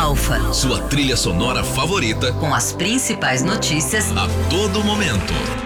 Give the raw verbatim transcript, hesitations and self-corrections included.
Alfa. Sua trilha sonora favorita Com as principais notícias a todo momento.